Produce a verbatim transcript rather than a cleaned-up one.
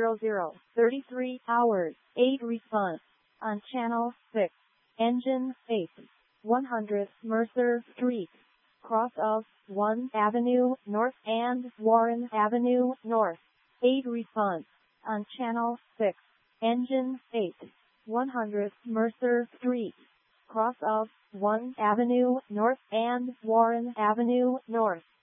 zero zero, thirty-three hours, eight response. On channel six, engine eight, one hundred Mercer Street, cross of one Avenue North and Warren Avenue North, eight response. On channel six, engine eight, one hundred Mercer Street, cross of one Avenue North and Warren Avenue North.